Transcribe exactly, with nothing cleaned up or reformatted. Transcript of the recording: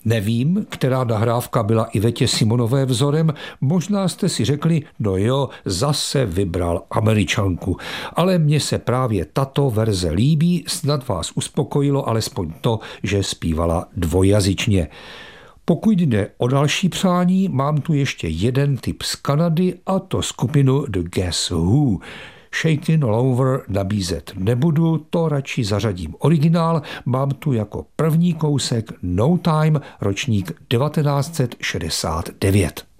Nevím, která nahrávka byla Ivetě Simonové vzorem, možná jste si řekli, no jo, zase vybral Američanku, ale mně se právě tato verze líbí, snad vás uspokojilo alespoň to, že zpívala dvojjazyčně. Pokud jde o další přání, mám tu ještě jeden tip z Kanady, a to skupinu The Guess Who. Shakin' All Over nabízet nebudu, to radši zařadím originál, mám tu jako první kousek No Time, ročník devatenáct set šedesát devět.